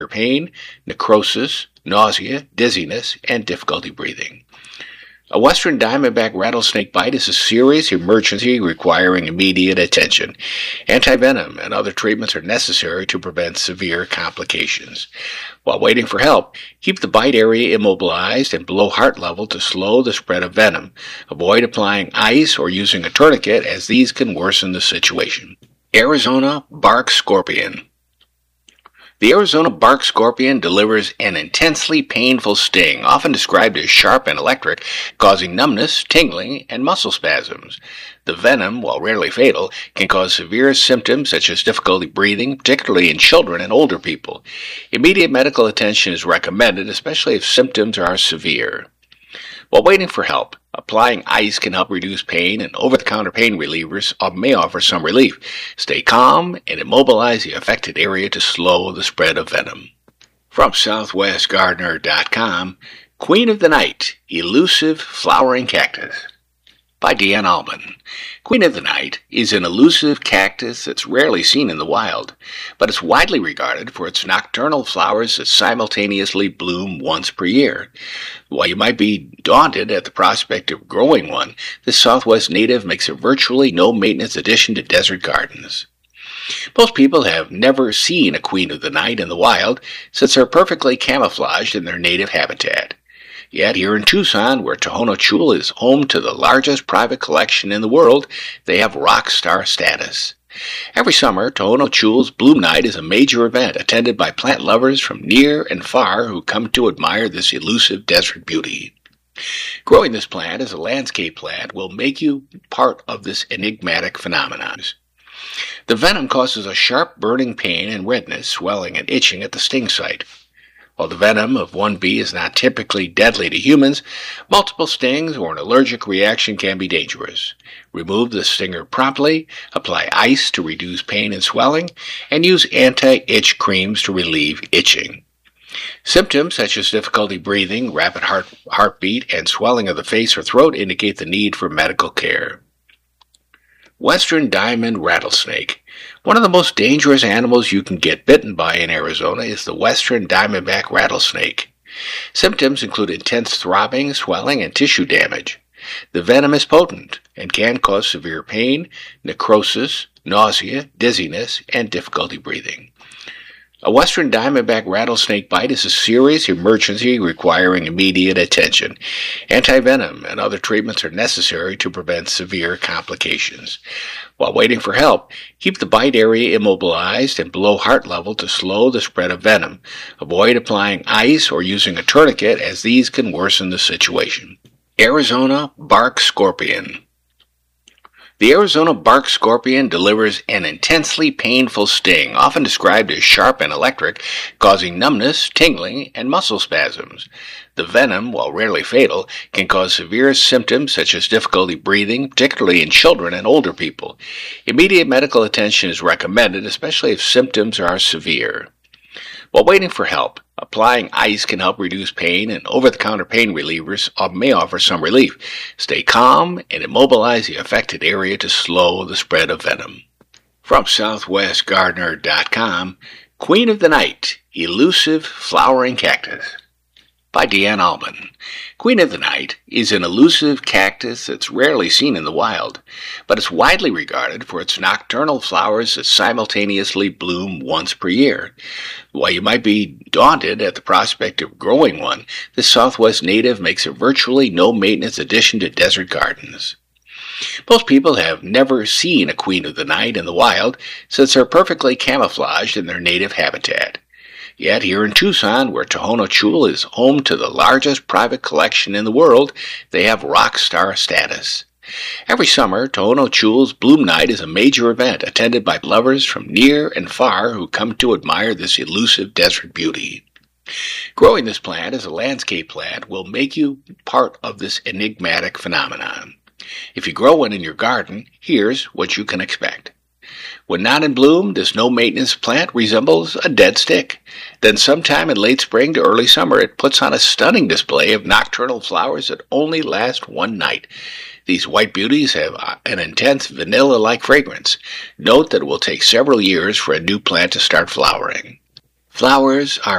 pain, necrosis, nausea, dizziness, and difficulty breathing. A western diamondback rattlesnake bite is a serious emergency requiring immediate attention. Antivenom and other treatments are necessary to prevent severe complications. While waiting for help, keep the bite area immobilized and below heart level to slow the spread of venom. Avoid applying ice or using a tourniquet, as these can worsen the situation. Arizona bark scorpion. The Arizona bark scorpion delivers an intensely painful sting, often described as sharp and electric, causing numbness, tingling, and muscle spasms. The venom, while rarely fatal, can cause severe symptoms such as difficulty breathing, particularly in children and older people. Immediate medical attention is recommended, especially if symptoms are severe. While waiting for help, applying ice can help reduce pain, and over-the-counter pain relievers may offer some relief. Stay calm and immobilize the affected area to slow the spread of venom. From SouthwestGardener.com, Queen of the Night, Elusive Flowering Cactus, by Deanne Allman. Queen of the Night is an elusive cactus that's rarely seen in the wild, but it's widely regarded for its nocturnal flowers that simultaneously bloom once per year. While you might be daunted at the prospect of growing one, this Southwest native makes a virtually no-maintenance addition to desert gardens. Most people have never seen a Queen of the Night in the wild, since they're perfectly camouflaged in their native habitat. Yet here in Tucson, where Tohono Chul is home to the largest private collection in the world, they have rock star status. Every summer, Tohono Chul's Bloom Night is a major event attended by plant lovers from near and far who come to admire this elusive desert beauty. Growing this plant as a landscape plant will make you part of this enigmatic phenomenon. The venom causes a sharp burning pain and redness, swelling, and itching at the sting site. While the venom of one bee is not typically deadly to humans, multiple stings or an allergic reaction can be dangerous. Remove the stinger promptly, apply ice to reduce pain and swelling, and use anti-itch creams to relieve itching. Symptoms such as difficulty breathing, rapid heartbeat, and swelling of the face or throat indicate the need for medical care. Western diamond rattlesnake. One of the most dangerous animals you can get bitten by in Arizona is the western diamondback rattlesnake. Symptoms include intense throbbing, swelling, and tissue damage. The venom is potent and can cause severe pain, necrosis, nausea, dizziness, and difficulty breathing. A western diamondback rattlesnake bite is a serious emergency requiring immediate attention. Antivenom and other treatments are necessary to prevent severe complications. While waiting for help, keep the bite area immobilized and below heart level to slow the spread of venom. Avoid applying ice or using a tourniquet, as these can worsen the situation. Arizona bark scorpion. The Arizona bark scorpion delivers an intensely painful sting, often described as sharp and electric, causing numbness, tingling, and muscle spasms. The venom, while rarely fatal, can cause severe symptoms such as difficulty breathing, particularly in children and older people. Immediate medical attention is recommended, especially if symptoms are severe. While waiting for help, applying ice can help reduce pain, and over-the-counter pain relievers may offer some relief. Stay calm and immobilize the affected area to slow the spread of venom. From SouthwestGardener.com, Queen of the Night, Elusive Flowering Cactus, by Deanne Allman. Queen of the Night is an elusive cactus that's rarely seen in the wild, but it's widely regarded for its nocturnal flowers that simultaneously bloom once per year. While you might be daunted at the prospect of growing one, this Southwest native makes a virtually no-maintenance addition to desert gardens. Most people have never seen a Queen of the Night in the wild, since they're perfectly camouflaged in their native habitat. Yet here in Tucson, where Tohono Chul is home to the largest private collection in the world, they have rock star status. Every summer, Tohono Chul's Bloom Night is a major event attended by lovers from near and far who come to admire this elusive desert beauty. Growing this plant as a landscape plant will make you part of this enigmatic phenomenon. If you grow one in your garden, here's what you can expect. When not in bloom, this no-maintenance plant resembles a dead stick. Then sometime in late spring to early summer, it puts on a stunning display of nocturnal flowers that only last one night. These white beauties have an intense vanilla-like fragrance. Note that it will take several years for a new plant to start flowering. Flowers are